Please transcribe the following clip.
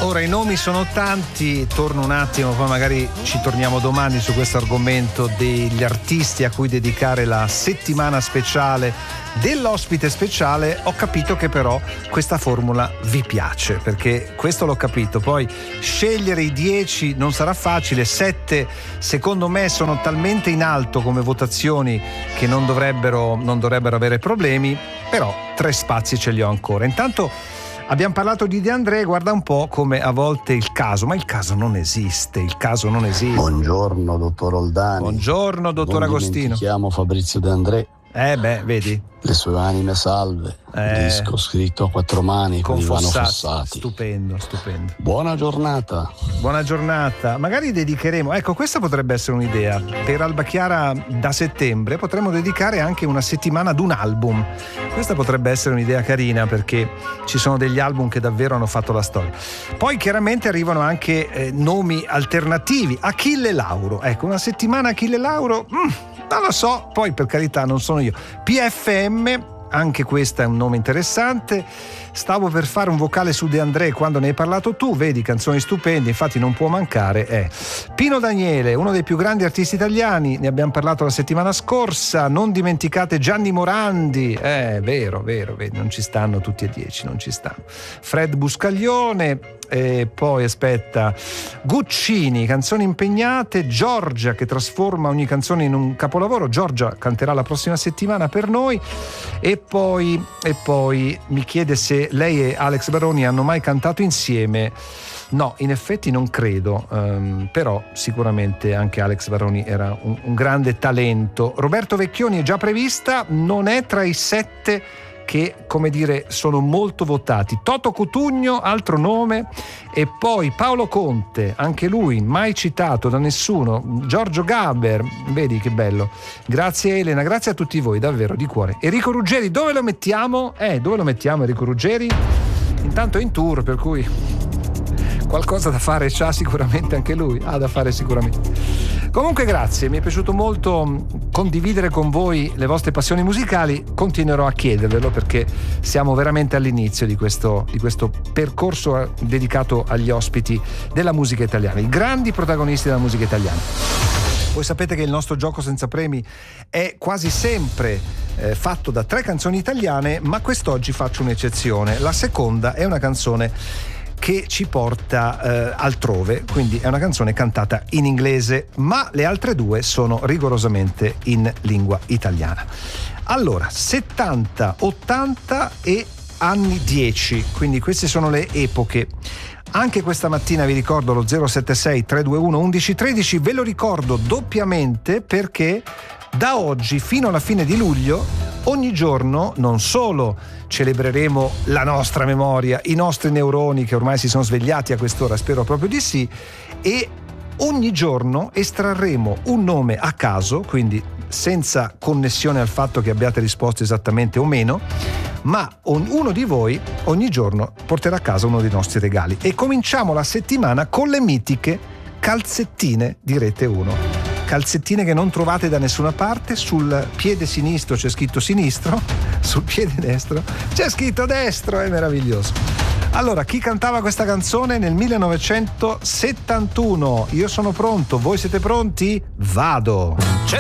Ora i nomi sono tanti, torno un attimo, poi magari ci torniamo domani su questo argomento degli artisti a cui dedicare la settimana speciale dell'ospite speciale. Ho capito che però questa formula vi piace, perché questo l'ho capito. Poi scegliere i 10 non sarà facile, 7 secondo me sono talmente in alto come votazioni che non dovrebbero avere problemi, però 3 spazi ce li ho ancora. Intanto abbiamo parlato di De André, guarda un po' come a volte il caso non esiste. Buongiorno dottor Oldani. Buongiorno dottor Agostino. Mi chiamo Fabrizio De André. Vedi? Le sue anime salve. Disco scritto a 4 mani con Ivano Fossati. Stupendo. Buona giornata. Magari dedicheremo, ecco, questa potrebbe essere un'idea. Per Alba Chiara da settembre potremmo dedicare anche una settimana ad un album. Questa potrebbe essere un'idea carina, perché ci sono degli album che davvero hanno fatto la storia. Poi chiaramente arrivano anche nomi alternativi. Achille Lauro, ecco, una settimana Achille Lauro, non lo so, poi per carità non sono io. PFM, anche questa è un nome interessante. Stavo per fare un vocale su De André quando ne hai parlato tu, vedi, canzoni stupende, infatti non può mancare. Pino Daniele, uno dei più grandi artisti italiani, ne abbiamo parlato la settimana scorsa. Non dimenticate Gianni Morandi, vero, vedi, non ci stanno tutti e 10, non ci stanno. Fred Buscaglione, e poi aspetta, Guccini, canzoni impegnate. Giorgia, che trasforma ogni canzone in un capolavoro. Giorgia canterà la prossima settimana per noi. E poi mi chiede se lei e Alex Baroni hanno mai cantato insieme. No, in effetti non credo, però sicuramente anche Alex Baroni era un grande talento. Roberto Vecchioni è già prevista, non è tra i 7 che, come dire, sono molto votati. Toto Cutugno, altro nome, e poi Paolo Conte, anche lui mai citato da nessuno. Giorgio Gaber, vedi che bello. Grazie Elena, grazie a tutti voi, davvero, di cuore. Enrico Ruggeri, dove lo mettiamo? Dove lo mettiamo Enrico Ruggeri? Intanto è in tour, per cui qualcosa da fare c'ha sicuramente anche lui, ha da fare sicuramente. Comunque grazie, mi è piaciuto molto condividere con voi le vostre passioni musicali. Continuerò a chiedervelo, perché siamo veramente all'inizio di questo percorso dedicato agli ospiti della musica italiana, i grandi protagonisti della musica italiana. Voi sapete che il nostro gioco senza premi è quasi sempre fatto da 3 canzoni italiane, ma quest'oggi faccio un'eccezione. La seconda è una canzone che ci porta altrove, quindi è una canzone cantata in inglese, ma le altre 2 sono rigorosamente in lingua italiana. Allora, 70, 80 e anni 10, quindi queste sono le epoche. Anche questa mattina vi ricordo lo 076 321 1113, ve lo ricordo doppiamente perché da oggi fino alla fine di luglio ogni giorno non solo celebreremo la nostra memoria, i nostri neuroni che ormai si sono svegliati a quest'ora, spero proprio di sì, e ogni giorno estrarremo un nome a caso, quindi senza connessione al fatto che abbiate risposto esattamente o meno, ma ognuno di voi ogni giorno porterà a casa uno dei nostri regali. E cominciamo la settimana con le mitiche calzettine di Rete 1. Calzettine che non trovate da nessuna parte. Sul piede sinistro c'è scritto sinistro, sul piede destro c'è scritto destro, è meraviglioso. Allora, chi cantava questa canzone nel 1971? Io sono pronto, voi siete pronti? Vado! C'è